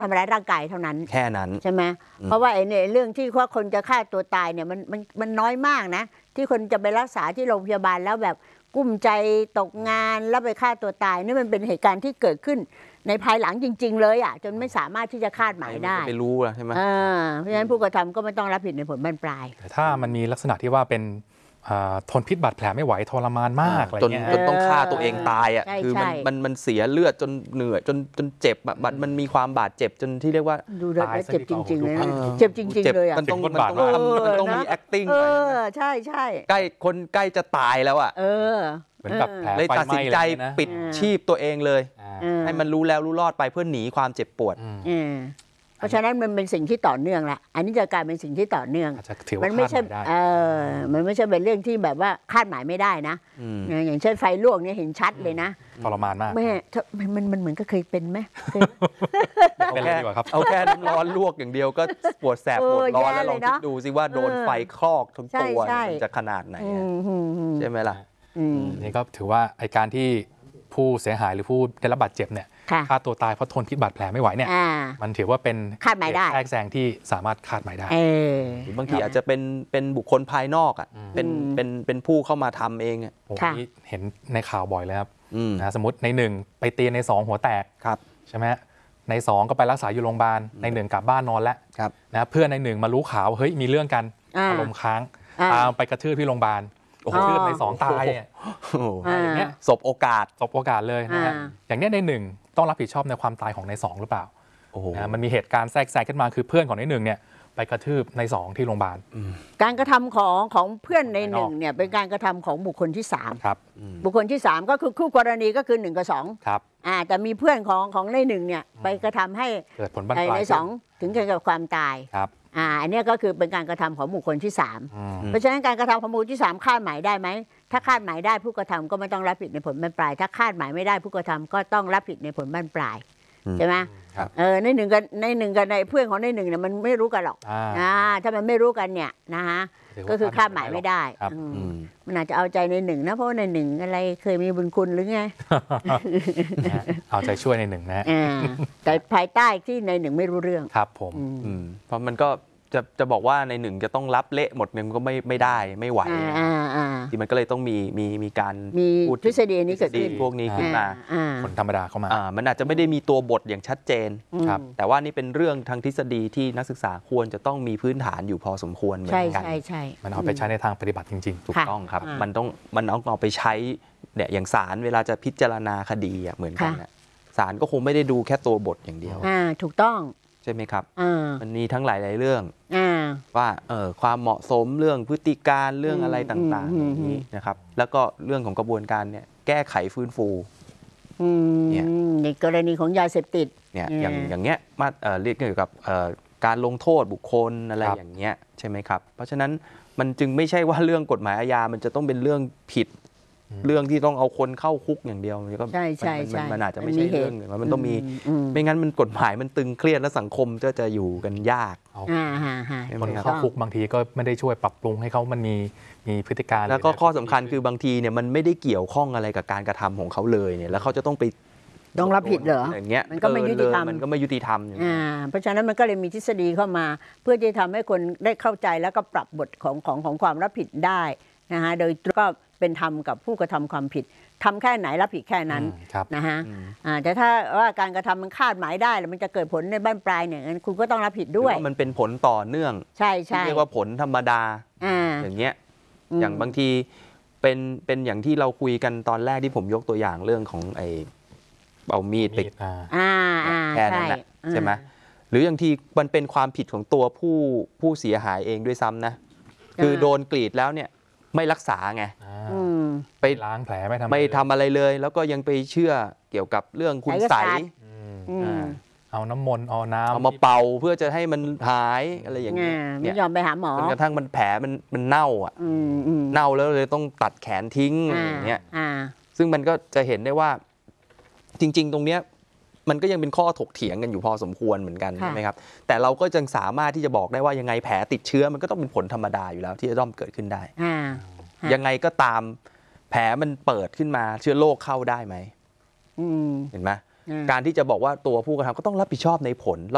ทำร้ายร่างกายเท่านั้นแค่นั้นใช่ไหมเพราะว่าไอ้เนี่ยเรื่องที่ว่าคนจะฆ่าตัวตายเนี่ยมันน้อยมากนะที่คนจะไปรักษาที่โรงพยาบาลแล้วแบบกุ้มใจตกงานแล้วไปฆ่าตัวตายนี่มันเป็นเหตุการณ์ที่เกิดขึ้นในภายหลังจริงๆเลยอ่ะจนไม่สามารถที่จะคาดหมายได้ไม่รู้ใช่ไหมเพราะฉะนั้นผู้กระทำก็ไม่ต้องรับผิดในผลบั้นปลายแต่ถ้ามันมีลักษณะที่ว่าเป็นทนพิษบาดแผลไม่ไหวทรมานมากอะไรเงี้ยจนต้องฆ่าตัวเองตายอ่ะคือมันเสียเลือดจนเหนื่อยจนเจ็บมันมีความบาดเจ็บจนที่เรียกว่าดูแล้วเจ็บจริงๆเลยเจ็บจริงๆเลยอ่ะมันต้องมี acting ใช่ใช่ใกล้จะตายแล้วอ่ะเหมือนแบบแผลเลยตัดสินใจปิดชีพตัวเองเลยให้มันรู้แล้วรู้รอดไปเพื่อหนีความเจ็บปวดเพราะฉะนั้นมันเป็นสิ่งที่ต่อเนื่องละอันนี้จะกลายเป็นสิ่งที่ต่อเนื่องมันไม่ใช่มันไม่ใช่เป็นเรื่องที่แบบว่าคาดหมายไม่ได้นะอย่างเช่นไฟลวกเนี่ยเห็นชัดเลยนะทรมานมากแม่มันเหมือนก็เคยเป็นไหมเอาแค่น้ำร้อนลวกอย่างเดียวก็ปวดแสบปวดร้อนแล้วลองคิดดูสิว่าโดนไฟคลอกทั้งตัวจะขนาดไหนใช่ไหมล่ะนี่ก็ถือว่าไอ้การที่ผู้เสียหายหรือผู้ได้รับบาดเจ็บเนี่ยฆ่าตัวตายเพราะทนพิษบาดแผลไม่ไหวเนี่ยมันถือว่าเป็นคาดหมายได้แทรกแซงที่สามารถคาดหมายได้บางทีอาจจะเป็นบุคคลภายนอกอ่ะเป็นผู้เข้ามาทำเองอ่ะนี่เห็นในข่าวบ่อยเลยครับนะสมมติในหนึ่งไปตีในสองหัวแตกใช่ไหมในสองก็ไปรักษาอยู่โรงพยาบาลในหนึ่งกลับบ้านนอนแล้วนะเพื่อนในหนึ่งมารู้ข่าวเฮ้ยมีเรื่องกันอารมณ์ค้างตามไปกระทืบที่โรงพยาบาลกระทืบในสองตายอย่างเงี้ยสบโอกาสเลยนะฮะอย่างเนี้ยในหนึ่งต้องรับผิดชอบในความตายของในสองหรือเปล่ามันมีเหตุการณ์แทรกแซงขึ้นมาคือเพื่อนของในหนึ่งเนี่ยไปกระทืบในสองที่โรงพยาบาลการกระทำของเพื่อนในหนึ่งเนี่ยเป็นการกระทำของบุคคลที่3 ครับบุคคลที่3ก็คือคู่กรณีก็คือ1กับ2 ครับแต่มีเพื่อนของในหนึ่งเนี่ยไปกระทำให้เกิดผลบั้นปลายใน2ถึงเกิดกับความตายครับอันนี้ก็คือเป็นการกระทำของบุคคลที่3เพราะฉะนั้นการกระทำของบุคคลที่3คาดหมายได้ไหมถ้าคาดหมายได้ผู้กระทำก็ไม่ต้องรับผิดในผลบั้นปลายถ้าคาดหมายไม่ได้ผู้กระทำก็ต้องรับผิดในผลบั้นปลายใช่ไหมในหนึ่งกับในเพื่อนของในหนึ่งเนี่ยมันไม่รู้กันหรอกถ้ามันไม่รู้กันเนี่ยนะคะก็คือคาดหมายไม่ได้มันอาจจะเอาใจในหนึ่งนะเพราะในหนึ่งอะไรเคยมีบุญคุณหรือไงเอาใจช่วยในหนึ่งนะแต่ภายใต้ที่ในหนึ่งไม่รู้เรื่องครับผมเพราะมันก็จะบอกว่าในหนึ่งจะต้องรับเละหมดมันก็ไม่ได้ไม่ไหวที่มันก็เลยต้องมีการพูดทฤษฎีนี้เกิดขึ้นพวกนี้ขึ้นมาคนธรรมดาเข้ามามันอาจจะไม่ได้มีตัวบทอย่างชัดเจนแต่ว่านี่เป็นเรื่องทางทฤษฎีที่นักศึกษาควรจะต้องมีพื้นฐานอยู่พอสมควรเหมือนกันใช่มันเอาไปใช้ในทางปฏิบัติจริงๆถูกต้องครับมันเอาไปใช้เนี่ยอย่างศาลเวลาจะพิจารณาคดีเหมือนกันศาลก็คงไม่ได้ดูแค่ตัวบทอย่างเดียวถูกต้องใช่ไหมครับมันมีทั้งหลายเรื่องว่าความเหมาะสมเรื่องพฤติการเรื่องอะไรต่างๆอย่างนี้นะครับแล้วก็เรื่องของกระบวนการเนี่ยแก้ไขฟื้นฟูเนี่ยในกรณีของยาเสพติดเนี่ยอย่างเงี้ยมาเรียกเกี่ยวกับการลงโทษบุคคลอะไรอย่างเงี้ยใช่ไหมครับเพราะฉะนั้นมันจึงไม่ใช่ว่าเรื่องกฎหมายอาญามันจะต้องเป็นเรื่องผิดเรื่องที่ต้องเอาคนเข้าคุกอย่างเดียวมันก็มันอาจจะไม่ใช่เรื่องมันต้องมีไม่งั้นมันกฎหมายมันตึงเครียดและสังคมจะอยู่กันยากคนเข้าคุกบางทีก็ไม่ได้ช่วยปรับปรุงให้เขามันมีพฤติการแล้วก็ข้อสำคัญคือบางทีเนี่ยมันไม่ได้เกี่ยวข้องอะไรกับการกระทำของเขาเลยเนี่ยแล้วเขาจะต้องไปรับผิดเหรออย่างเงี้ยมันก็ไม่ยุติธรรมมันก็ไม่ยุติธรรมเพราะฉะนั้นมันก็เลยมีทฤษฎีเข้ามาเพื่อที่ทำให้คนได้เข้าใจแล้วก็ปรับบทของความรับผิดได้นะฮะโดยก็เป็นธรรมกับผู้กระทำความผิดทำแค่ไหนรับผิดแค่นั้นนะฮะแต่ถ้าว่าการกระทำมันคาดหมายได้แล้วมันจะเกิดผลในบ้านปลายเนี่ยคุณก็ต้องรับผิดด้วยมันเป็นผลต่อเนื่องใช่เรียกว่าผลธรรมดาอย่างเงี้ยอย่างบางทีเป็นอย่างที่เราคุยกันตอนแรกที่ผมยกตัวอย่างเรื่องของเอามีดไปแค่นั้นแหละใช่ไหมหรืออย่างที่มันเป็นความผิดของตัวผู้เสียหายเองด้วยซ้ำนะคือโดนกรีดแล้วเนี่ยไม่รักษาไงไปล้างแผลไม่ทำอะไรเลยแล้วก็ยังไปเชื่อเกี่ยวกับเรื่องคุณไสยเอาน้ำมนต์เอาน้ำเอามาเป่าเพื่อจะให้มันหายอะไรอย่างเงี้ยไม่ยอมไปหาหมอจนกระทั่งมันแผลมันเน่าเน่าแล้วเลยต้องตัดแขนทิ้งอย่างเงี้ยซึ่งมันก็จะเห็นได้ว่าจริงๆตรงเนี้ยมันก็ยังเป็นข้อถกเถียงกันอยู่พอสมควรเหมือนกันใช่ไหมครับแต่เราก็ยังสามารถที่จะบอกได้ว่ายังไงแผลติดเชื้อมันก็ต้องเป็นผลธรรมดาอยู่แล้วที่จะต้องเกิดขึ้นได้ยังไงก็ตามแผลมันเปิดขึ้นมาเชื้อโรคเข้าได้ไหมเห็นไหมการที่จะบอกว่าตัวผู้กระทำก็ต้องรับผิดชอบในผล